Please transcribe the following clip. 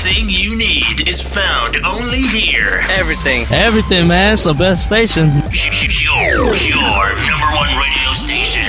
Everything you need is found only here. Everything, man. It's the best station. Your number one radio station.